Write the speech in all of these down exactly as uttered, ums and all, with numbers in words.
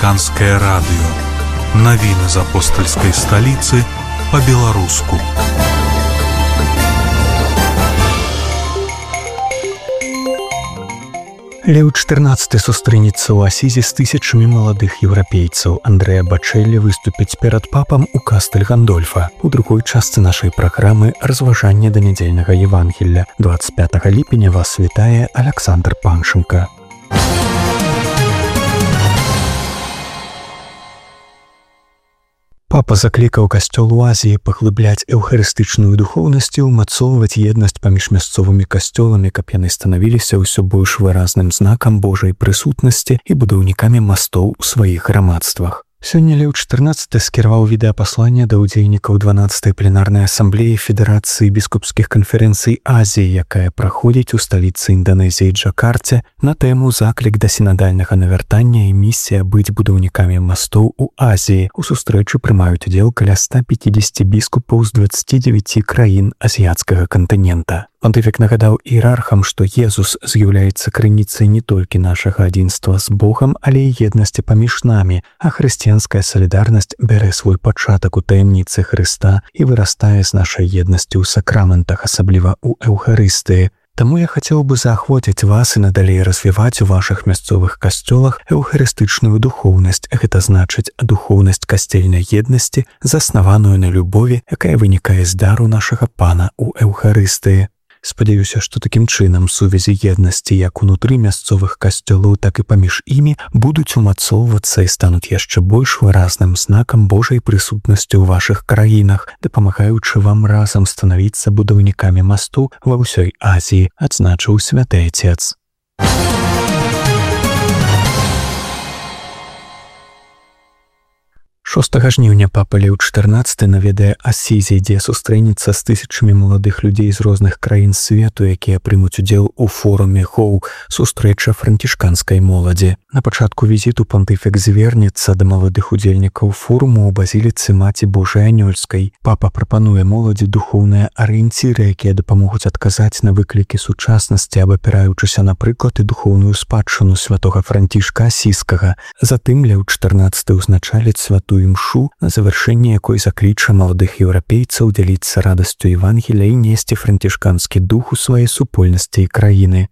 Ватыканскае радыё. Навіны з апостальскай сталіцы па-беларуску. Леў чатырнаццаты сустрэнецца ў Асізе з тысячамі маладых еўрапейцаў. Андрэа Бачэллі выступіць перад папам у Кастэль Гандольфа. У другой частцы нашай праграмы разважанне да нядзельнага Евангелля. дваццаць пятага ліпеня вас вітае Аляксандр Паншынка. Папа заклікаў касцёл у Азіі паглыбляць эўхарыстычную духоўнасць і ўмацоўваць еднасць паміж мясцовымі касцёламі, каб яны станавіліся ўсё больш выразным знакам Божай прысутнасці і будаўнікамі мастоў у сваіх грамадствах. Сёння Леў чатырнаццаты скіраваў відэапасланне да ўдзельнікаў дванаццатай пленарнай асамблеі Федэрацыі біскупскіх канферэнцый Азіі, якая праходзіць у сталіцы Інданезіі Джакарце, на тэму заклік да сінадальнага навяртання і місія быць будаўнікамі мастоў у Азіі. У сустрэчы прымаюць удзел каля ста пяцідзесяці біскупаў з дваццаці дзевяці краін азіяцкага кантынента. Пантыфік нагадаў іерархам, што Езус з'яўляецца крыніцай не толькі нашага адзінства з Богам, але і еднасці паміж намі, а хрысціянская салідарнасць бярэ свой пачатак у таямніцы Хрыста і вырастае з нашай еднасці ў сакраментах, асабліва ў эўхарыстыі. Таму я хацеў бы заахвоціць вас і надалей развіваць у вашых мясцовых касцёлах эўхарыстычную духоўнасць, гэта значыць духоўнасць касцельнай еднасці, заснаваную на любові, якая вынікае з дару нашага Пана ў эўхарыстыі. Спадзяюся, што такім чынам сувязі еднасці як унутры мясцовых касцёлаў, так і паміж імі будуць умацоўвацца і стануць яшчэ больш выразным знакам Божай прысутнасці ў вашых краінах, дапамагаючы вам разам станавіцца будаўнікамі масту ва ўсёй Азіі, адзначыў святы Отец. шостага жніўня папа Леў чатырнаццаты наведае Асізе, дзе сустрэнецца з тысячамі маладых людзей з розных краін свету, якія прымуць удзел у форуме Хоу, сустрэча францішканскай моладзі. На пачатку візіту пантыфік звернецца да маладых удзельнікаў форуму ў базіліцы Маці Божай Анёльскай. Папа прапануе моладзі духоўныя арыенціры, якія дапамогуць адказаць на выклікі сучаснасці, абапіраючыся на прыклад і духоўную спадчыну святога Францішка Асіскага. Затым Леў чатырнаццаты ўзначаліць святую імшу, на завяршэнне якой закліча маладых еўрапейцаў дзяліцца радасцю Евангелля і несці францішканскі дух у свае супольнасці і краіны.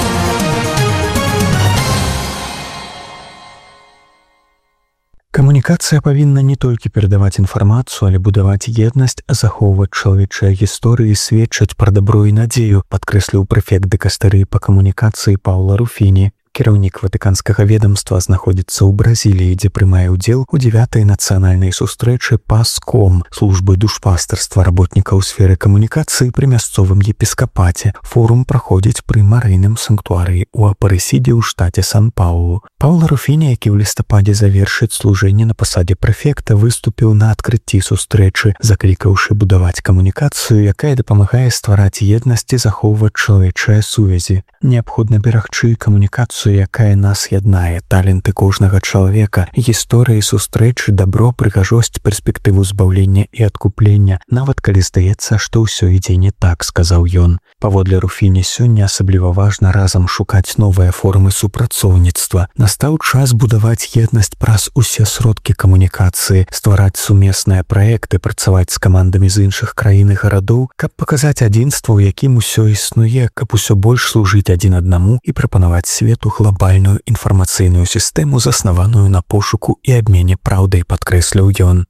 Камунікацыя павінна не толькі перадаваць інфармацыю, але будаваць еднасць, захоўваць чалавечыя гісторыі, сведчаць пра дабро і надзею, падкрэсліў прэфект дыкастэрыі па камунікацыі Паўла Руфіні. Кіраўнік ватыканскага ведамства знаходзіцца ў Бразіліі, дзе прымае ўдзел у дзявятай нацыянальнай сустрэчы ПАСКОМ, службы душпастарства работнікаў сферы камунікацыі пры мясцовым епіскапаце. Форум праходзіць пры марыйным санктуарыі ў Апарэсідзе ў штаце Сан-Паулу. Паўла Руфіні, які ў лістападзе завершыць служэнне на пасадзе прэфекта, выступіў на адкрыцці сустрэчы, заклікаўшы будаваць камунікацыю, якая дапамагае ствараць еднасць і захоўваць чалавечыя сувязі. Неабходна берагчы камунікацыю, якая нас яднае, таленты кожнага чалавека, гісторыі сустрэчы, дабро, прыгажосць, перспектыву збаўлення і адкуплення, нават калі здаецца, што ўсё ідзе не так, сказаў ён. Паводле Руфіні, сёння асабліва важна разам шукаць новыя формы супрацоўніцтва. Настаў час будаваць еднасць праз усе сродкі камунікацыі, ствараць сумесныя праекты, працаваць з камандамі з іншых краін і гарадоў, каб паказаць адзінства, у якім усё існуе, каб усё больш служыць адзін аднаму і прапанаваць свету глобальную інфармацыйную сістэму, заснаваную на пошуку і абмене праўдай, падкрэсліў ён.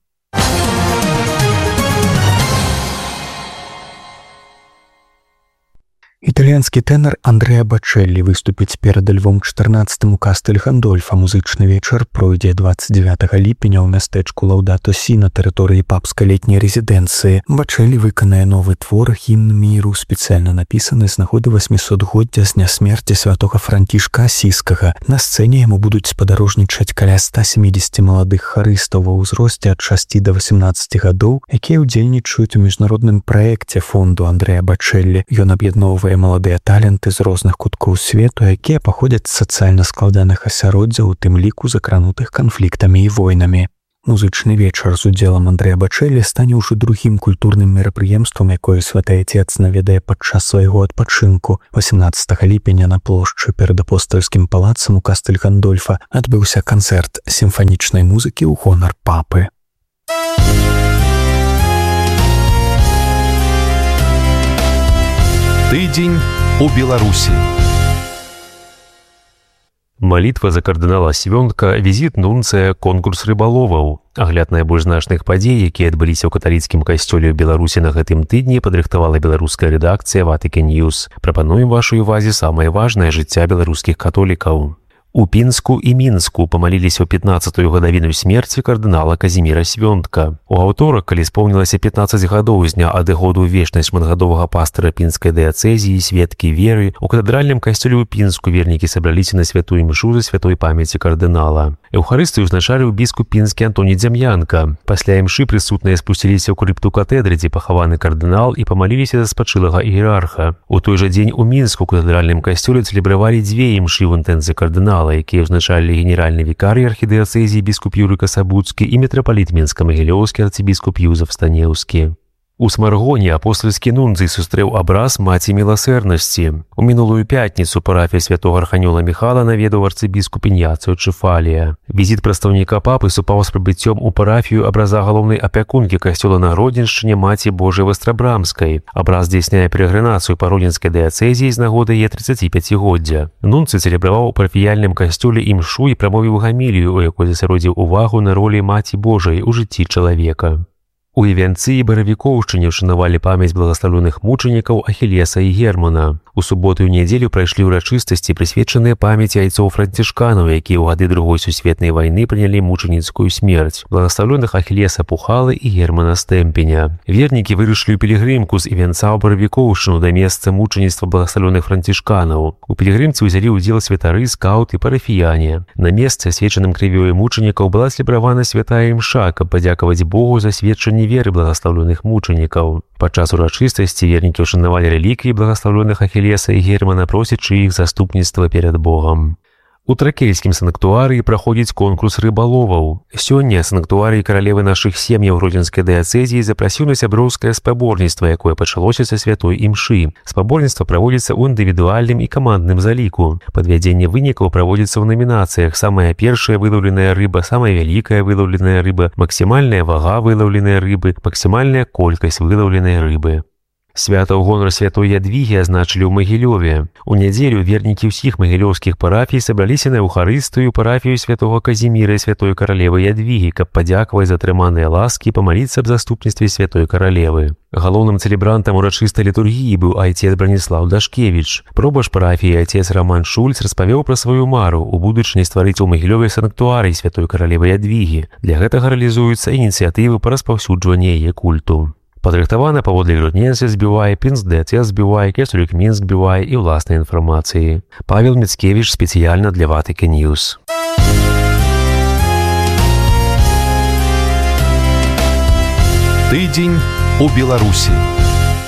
Італьянскі тэнар Андрэа Бачэллі выступіць перад Львом чатырнаццатым у Кастэль Гандольфа. Музычны вечар пройдзе дваццаць дзявятага ліпеня ў мястэчку Лаўдато-Сі на тэрыторыі папскай летняй рэзідэнцыі. Бачэллі выканае новы твор «Гімн міру», спецыяльна напісаны з нагоды васьмісотгоддзя з дня смерці святога Францішка Асіскага. На сцэне яму будуць спадарожнічаць каля ста сямідзесяці маладых харыстаў ва ўзросце ад шасці да васямнаццаці гадоў, якія ўдзельнічаюць у міжнародным праекце фонду Андрэа Бачэллі. Ён аб'ядноўвае маладыя таленты з розных куткоў свету, якія паходзяць з сацыяльна складаных асяроддзяў, у тым ліку закранутых канфліктамі і войнамі. Музычны вечар з удзелам Андрэя Бачэлі стане ўжо другім культурным мерапрыемствам, якое святы Отец наведае падчас свайго адпачынку. васемнаццатага ліпеня на плошчы перад апостальскім палацам у Кастэль Гандольфа адбыўся канцэрт сімфанічнай музыкі ў гонар папы. Тыдзень у Беларусі. Малітва за кардынала Свёнтка, візіт нунцыя, конкурс рыбаловаў. Агляд найбольш значных падзей, якія адбыліся ў каталіцкім касцёле ў Беларусі на гэтым тыдні, падрыхтавала беларуская рэдакцыя Vatican News. Прапануем вашай увазе самае важнае жыцця беларускіх католікаў. У Пінску і Мінску памаліліся ў пятнаццатую гадавіну смерці кардынала Казіміра Свёнтка. У аўторак, калі споўнілася пятнаццаць гадоў з дня адыходу ў вечнасць шматгадовага пастыра пінскай дыяцэзіі, сведкі веры, у катэдральным касцёле ў Пінску вернікі сабраліся на святую імшу за святой памяці кардынала. Эўхарыстыю ўзначаліў біскуп пінскі Антоні Дзям'янка. Пасля імшы прысутныя спусціліся ў крыпту катедры, дзе пахаваны кардынал, і памаліліся за спачылага іерарха. У той жа дзень у Мінску ў катэдральным касцёле цэлебравалі дзве імшы ў інтэнцы кардынала, якія ўзначалі генеральны вікарый архідыяцэзіі біскуп Юрый Касабуцкі і мітрапаліт мінска-магілёўскі арцыбіскуп Юзаф Станеўскі. У Смаргоне апостальскі нунцый сустрэў абраз Маці Міласэрнасці. У мінулую пятніцу парафію святога арханёла Міхала наведаў арцыбіскуп Іньяцыо Чыфалія. Візіт прадстаўніка папы супаў з прыбыццём у парафію абраза галоўнай апякункі касцёла на Гродзеншчыне Маці Божай Вастрабрамскай. Абраз здзяйсняе пелегрынацыю па Гродзенскай дыяцэзіі з нагоды яе трыццаціпяцігоддзя. Нунцый цэлебраваў у парафіяльным касцёле імшу і прамовіў гамілію, у якой засяродзіў увагу на ролі Маці Божай у жыцці чалавека. У Івянцы і Баравікоўшчыне ўшанавалі памяць благаслаўленых мучанікаў Ахілеса і Германа. У суботу і нядзелю прайшлі ўрачыстасці, прысвечаныя памяці айцоў францішканаў, якія ў гады другой сусветнай вайны прынялі мучаніцкую смерць, благаслаўленых Ахілеса Пухалы і Германа Стэмпеня. Вернікі вырушылі ў пілігрымку з Івянца ў Баравікоўшчыну да месца мучаніцтва благаслаўленых францішканаў. У пілігрымцы ўзялі ўдзел святары, скаўты, парафіяне. На месцы, асвечаным крывёй мучанікаў, была цэлебравана святая імша, каб падзякаваць Богу за сведчанне веры благаслаўленых мучанікаў. Падчас урачыстасці вернікі ўшанавалі рэліквіі благаслаўленых Ахілеса і Германа, просячы іх заступніцтва перад Богам. У Тракельскім санктуарыі праходзіць конкурс рыбаловаў. Сёння санктуарый каралевы нашых сем'яў Гродзенскай дыяцэзіі запрасіў на сяброўскае спаборніцтва, якое пачалося са святой імшы. Спаборніцтва праводзіцца ў індывідуальным і камандным заліку. Падвядзенне вынікаў праводзіцца ў намінацыях: самая першая вылаўленая рыба, самая вялікая вылаўленая рыба, максімальная вага вылаўленай рыбы, максімальная колькасць вылаўленай рыбы. Свята ў гонар святой Ядвігі азначылі ў Магілёве. У нядзелю вернікі ўсіх магілёўскіх парафій сабраліся на Эўхарыстыю парафію святога Казіміра і святой каралевы Ядвігі, каб падзякаваць за атрыманыя ласкі і памаліцца аб заступніцтве святой каралевы. Галоўным цэлебрантам урачыстай літургіі быў айцец Браніслаў Дашкевіч. Пробаш парафіі айцец Раман Шульц распавёў пра сваю мару ў будучыні стварыць у Магілёве санктуарый святой каралевы Ядвігі. Для гэтага рэалізуюцца ініцыятывы па распаўсюджванні яе культу. Падрыхтавана паводле Гродненсе збівае, Пінсдэцэс збівае, Кесурік Мінск збівае і ўласнай інфармацыі. Павел Міцкевіч спецыяльна для Vatican News. Тыдзень у Беларусі.